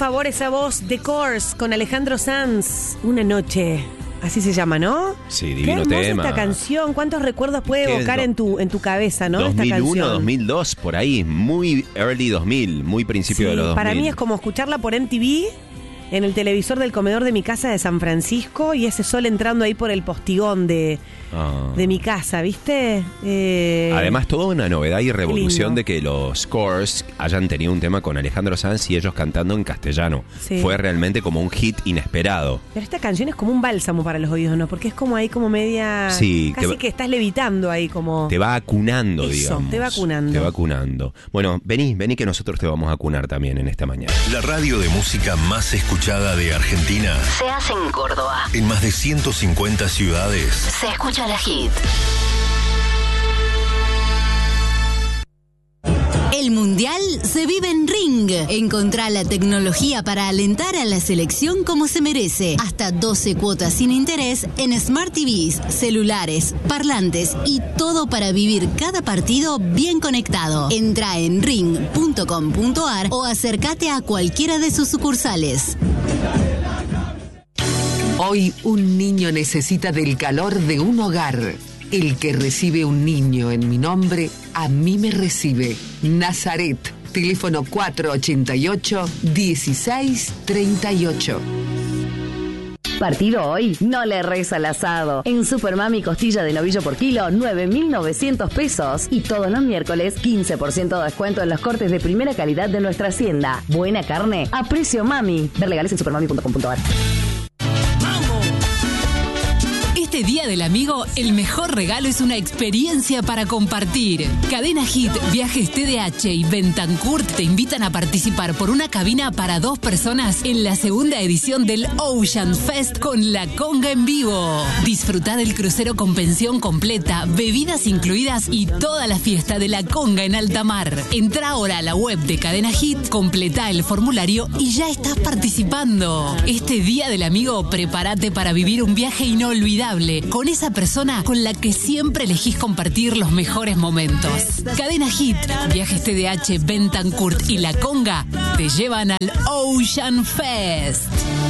favor esa voz de Course con Alejandro Sanz. Una noche. Así se llama, ¿no? Sí, divino Qué hermosa tema. esta canción. ¿Cuántos recuerdos puede evocar en tu cabeza, no? 2001, esta canción. 2002, por ahí. Muy early 2000, muy principio de los 2000. Para mí es como escucharla por MTV en el televisor del comedor de mi casa de San Francisco y ese sol entrando ahí por el postigón de mi casa, ¿viste? Además, toda una novedad y revolución lindo. de que los Course hayan tenido un tema con Alejandro Sanz y ellos cantando en castellano. Sí. Fue realmente como un hit inesperado. Pero esta canción es como un bálsamo para los oídos, ¿no? Porque es como ahí como media... Sí, casi que estás levitando ahí como... Te va acunando, Eso, digamos. te va acunando. Te va acunando. Bueno, vení que nosotros te vamos a acunar también en esta mañana. La radio de música más escuchada de Argentina Se hace en Córdoba. en más de 150 ciudades. Se escucha la hit. El Mundial se vive en Ring. Encontrá la tecnología para alentar a la selección como se merece. Hasta 12 cuotas sin interés en Smart TVs, celulares, parlantes y todo para vivir cada partido bien conectado. Entrá en ring.com.ar o acércate a cualquiera de sus sucursales. Hoy un niño necesita del calor de un hogar. El que recibe un niño en mi nombre, a mí me recibe. Nazaret, teléfono 488-1638. Partido hoy, no le reza al asado. En Supermami costilla de novillo por kilo, 9.900 pesos. Y todos los miércoles, 15% de descuento en los cortes de primera calidad de nuestra hacienda. Buena carne a precio mami. Ver legales en supermami.com.ar. Este Día del Amigo, el mejor regalo es una experiencia para compartir. Cadena Hit, Viajes TDH y Bentancourt te invitan a participar por una cabina para 2 personas en la segunda edición del Ocean Fest con La Conga en vivo. Disfrutá del crucero con pensión completa, bebidas incluidas y toda la fiesta de La Conga en alta mar. Entrá ahora a la web de Cadena Hit, completá el formulario y ya estás participando. Este Día del Amigo, prepárate para vivir un viaje inolvidable con esa persona con la que siempre elegís compartir los mejores momentos. Cadena Hit, Viajes TDH, Bentancourt y La Conga te llevan al Ocean Fest.